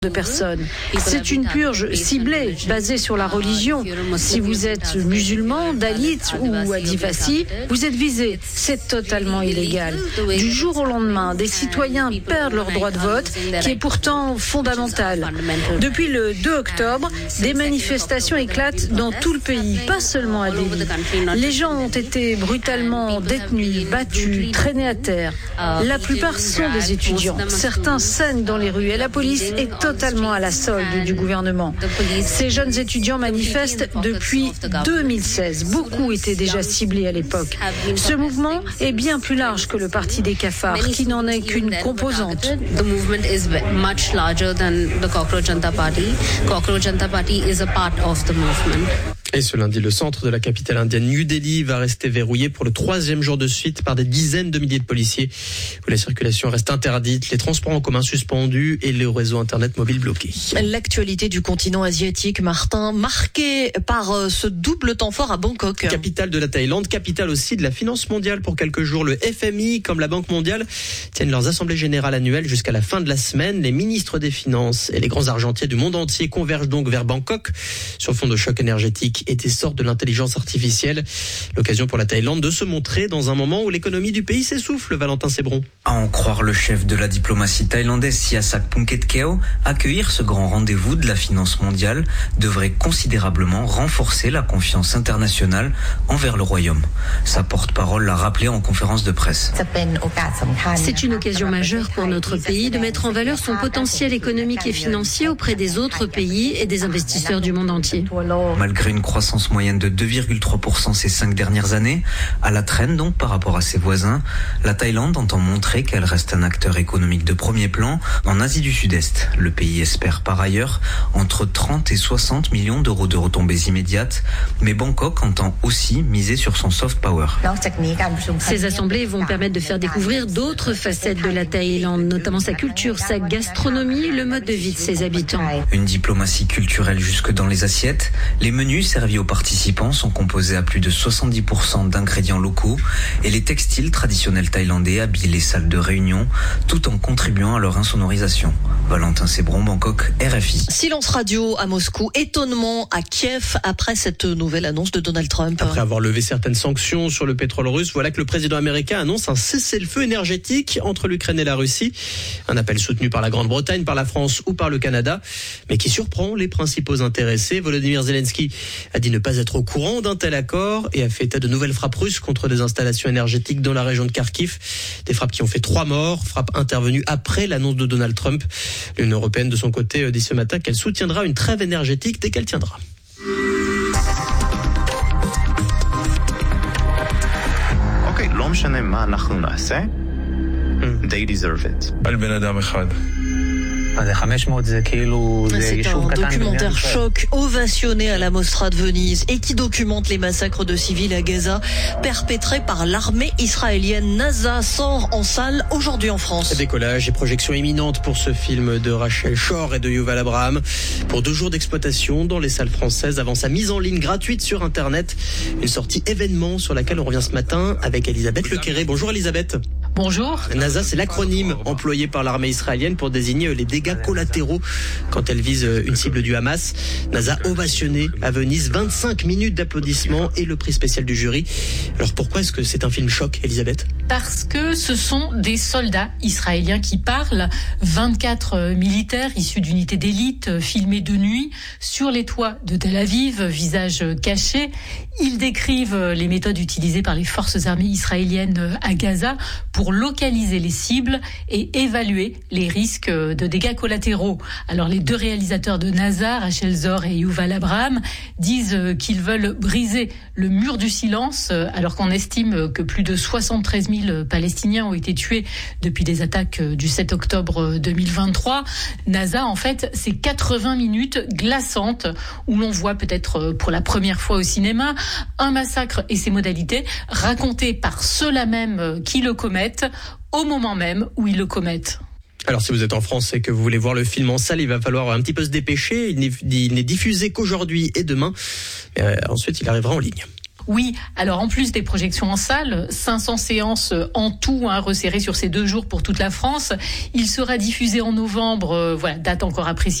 de personnes. C'est une purge ciblée, basée sur la religion. Si vous êtes musulman, dalit ou adivasi, vous êtes visé. C'est totalement illégal. Du jour au lendemain, des citoyens perdent leur droit de vote, qui est pourtant fondamental. Depuis le 2 octobre, des manifestations éclatent dans tout le pays, pas seulement à Delhi. Les gens ont été brutalement détenus, battus, traînés à terre. La plupart sont des étudiants. Certains saignent dans les rues et la police est totalement à la solde du gouvernement. Ces jeunes étudiants manifestent depuis 2016. Beaucoup étaient déjà ciblés à l'époque. Ce mouvement est bien plus large que le parti des cafards, qui n'en est qu'une composante. The movement is much larger than the Cockroach Janata Party. Cockroach Janata Party is a part of the movement. Et ce lundi, le centre de la capitale indienne, New Delhi, va rester verrouillé pour le 3e jour de suite par des dizaines de milliers de policiers, où la circulation reste interdite, les transports en commun suspendus et le réseau Internet mobile bloqué. L'actualité du continent asiatique, Martin, marquée par ce double temps fort à Bangkok. Capitale de la Thaïlande, capitale aussi de la finance mondiale pour quelques jours. Le FMI, comme la Banque mondiale, tiennent leurs assemblées générales annuelles jusqu'à la fin de la semaine. Les ministres des Finances et les grands argentiers du monde entier convergent donc vers Bangkok sur fond de choc énergétique et d'essor de l'intelligence artificielle. L'occasion pour la Thaïlande de se montrer dans un moment où l'économie du pays s'essouffle, Valentin Sébron. À en croire le chef de la diplomatie thaïlandaise, Sihasak Phuket, accueillir ce grand rendez-vous de la finance mondiale devrait considérablement renforcer la confiance internationale envers le royaume. Sa porte-parole l'a rappelé en conférence de presse. C'est une occasion majeure pour notre pays de mettre en valeur son potentiel économique et financier auprès des autres pays et des investisseurs du monde entier. Malgré une croissance moyenne de 2,3% ces 5 dernières années, à la traîne donc par rapport à ses voisins, la Thaïlande entend montrer qu'elle reste un acteur économique de premier plan en Asie du Sud-Est. Le pays espère par ailleurs entre 30 et 60 millions d'euros de retombées immédiates, mais Bangkok entend aussi miser sur son soft power. Ces assemblées vont permettre de faire découvrir d'autres facettes de la Thaïlande, notamment sa culture, sa gastronomie, le mode de vie de ses habitants. Une diplomatie culturelle jusque dans les assiettes. Les menus servis aux participants sont composés à plus de 70% d'ingrédients locaux et les textiles traditionnels thaïlandais habillent les salles de réunion tout en contribuant à leur insonorisation. Valentin Sébron, Bangkok, RFI. Silence radio à Moscou, étonnement à Kiev après cette nouvelle annonce de Donald Trump. Après avoir levé certaines sanctions sur le pétrole russe, voilà que le président américain annonce un cessez-le-feu énergétique entre l'Ukraine et la Russie. Un appel soutenu par la Grande-Bretagne, par la France ou par le Canada, mais qui surprend les principaux intéressés. Volodymyr Zelensky a dit ne pas être au courant d'un tel accord et a fait état de nouvelles frappes russes contre des installations énergétiques dans la région de Kharkiv. Des frappes qui ont fait 3 morts, frappes intervenues après l'annonce de Donald Trump. L'Union européenne, de son côté, dit ce matin qu'elle soutiendra une trêve énergétique dès qu'elle tiendra. Okay, לא משנה מה אנחנו נעשה, they deserve it. על בן אדם אחד. C'est un documentaire choc ovationné à la Mostra de Venise et qui documente les massacres de civils à Gaza perpétrés par l'armée israélienne. NASA sort en salle aujourd'hui en France. Décollage et projection imminente pour ce film de Rachel Shore et de Yuval Abraham. Pour 2 jours d'exploitation dans les salles françaises avant sa mise en ligne gratuite sur Internet. Une sortie événement sur laquelle on revient ce matin avec Elisabeth Lequéré. Bonjour Elisabeth. Bonjour. NASA, c'est l'acronyme employé par l'armée israélienne pour désigner les dégâts collatéraux quand elle vise une cible du Hamas. NASA ovationné à Venise, 25 minutes d'applaudissements et le prix spécial du jury. Alors pourquoi est-ce que c'est un film choc, Elisabeth ? Parce que ce sont des soldats israéliens qui parlent, 24 militaires issus d'unités d'élite filmés de nuit sur les toits de Tel Aviv, visage caché. Ils décrivent les méthodes utilisées par les forces armées israéliennes à Gaza pour localiser les cibles et évaluer les risques de dégâts collatéraux. Alors les 2 réalisateurs de NASA, Rachel Shore et Yuval Abraham, disent qu'ils veulent briser le mur du silence alors qu'on estime que plus de 73 000 Palestiniens ont été tués depuis des attaques du 7 octobre 2023. NASA, en fait, c'est 80 minutes glaçantes où l'on voit peut-être pour la première fois au cinéma un massacre et ses modalités racontés par ceux-là même qui le commettent au moment même où ils le commettent. Alors si vous êtes en France et que vous voulez voir le film en salle, il va falloir un petit peu se dépêcher. Il n'est diffusé qu'aujourd'hui et demain. Ensuite, il arrivera en ligne. Oui, alors en plus des projections en salle, 500 séances en tout, resserrées sur ces 2 jours pour toute la France. Il sera diffusé en novembre, date encore à préciser.